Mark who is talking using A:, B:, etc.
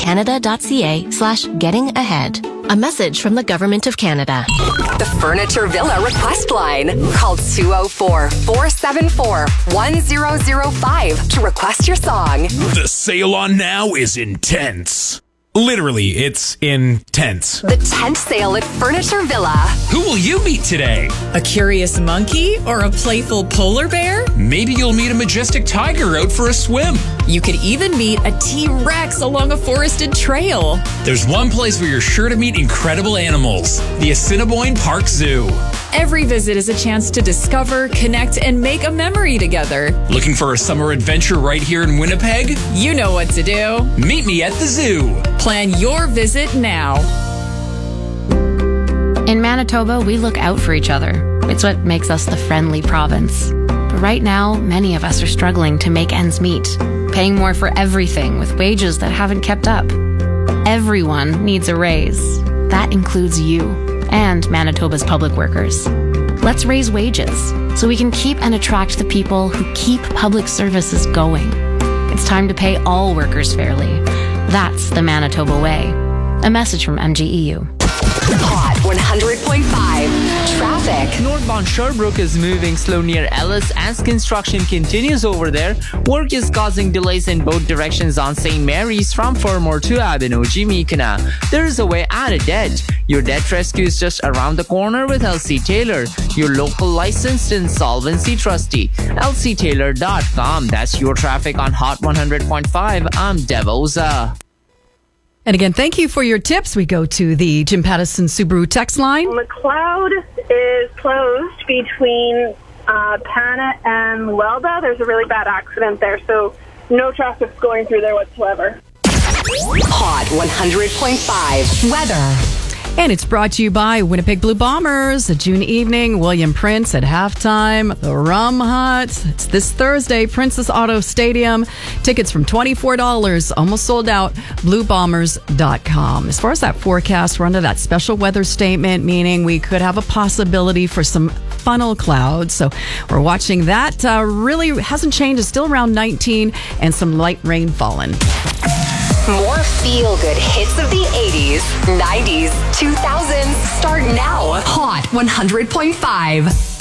A: canada.ca/getting-ahead. A message from the Government of Canada.
B: The Furniture Villa request line. Call 204-474-1005 to request your song.
C: The sale on now is intense. Literally, it's intense.
B: The tent sale at Furniture Villa.
C: Who will you meet today?
D: A curious monkey or a playful polar bear?
C: Maybe you'll meet a majestic tiger out for a swim.
D: You could even meet a T-Rex along a forested trail.
C: There's one place where you're sure to meet incredible animals. The Assiniboine Park Zoo.
D: Every visit is a chance to discover, connect, and make a memory together.
C: Looking for a summer adventure right here in Winnipeg?
D: You know what to do.
C: Meet me at the zoo.
D: Plan your visit now.
E: In Manitoba, we look out for each other. It's what makes us the friendly province. But right now, many of us are struggling to make ends meet, paying more for everything with wages that haven't kept up. Everyone needs a raise. That includes you and Manitoba's public workers. Let's raise wages so we can keep and attract the people who keep public services going. It's time to pay all workers fairly. That's the Manitoba way. A message from MGEU.
B: Hot 100.5. Traffic.
F: Northbound Sherbrooke is moving slow near Ellis as construction continues over there. Work is causing delays in both directions on St. Mary's from Fermor to Abinogi-Mikana. There is a way out of debt. Your debt rescue is just around the corner with LC Taylor, your local licensed insolvency trustee. lctaylor.com. That's your traffic on Hot 100.5. I'm Devoza.
G: And again, thank you for your tips. We go to the Jim Pattison Subaru text line.
H: McLeod is closed between Pana and Luelda. There's a really bad accident there, so no traffic's going through there whatsoever.
B: Hot 100.5. Weather.
G: And it's brought to you by Winnipeg Blue Bombers. A June evening, William Prince at halftime, the Rum Hut. It's this Thursday, Princess Auto Stadium. Tickets from $24, almost sold out, bluebombers.com. As far as that forecast, we're under that special weather statement, meaning we could have a possibility for some funnel clouds. So we're watching that. Really hasn't changed. It's still around 19 and some light rain falling.
B: More feel-good hits of the 80s, 90s, 2000s start now. Hot 100.5.